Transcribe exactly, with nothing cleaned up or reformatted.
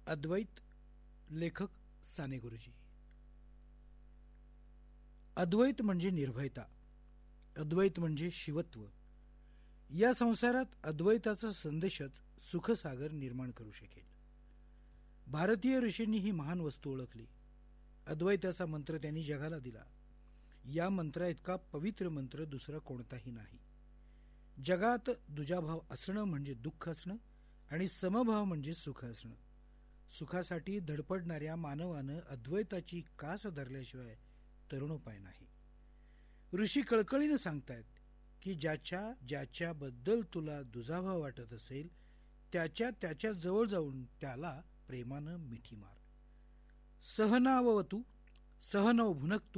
अद्वैत. लेखक साने गुरुजी. अद्वैत म्हणजे निर्भयता, अद्वैत म्हणजे शिवत्व. या संसारात अद्वैताचा संदेशच सुखसागर निर्माण करू शकेल. भारतीय ऋषींनी ही महान वस्तू ओळखली. अद्वैताचा मंत्र त्यांनी जगाला दिला. या मंत्रा इतका पवित्र मंत्र दुसरा कोणताही नाही. जगात दुजाभाव असणं म्हणजे दुःख असणं आणि समभाव म्हणजे सुख असणं. सुखासाठी धडपडणाऱ्या मानवानं अद्वैताची कास धरल्याशिवाय तरुणोपाय नाही. ऋषी कळकळीनं सांगतायत की ज्याच्या ज्याच्याबद्दल तुला दुजाभाव वाटत असेल त्याच्या त्याच्या जवळ जाऊन त्याला प्रेमानं मिठी मार. सहनाववतु सहनौ भुनक्तु